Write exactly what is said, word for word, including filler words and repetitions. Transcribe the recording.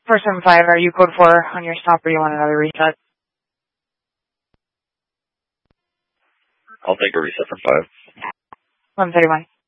four seven five, are you code four on your stop or you want another reset? I'll take a reset from five. eleven thirty-one.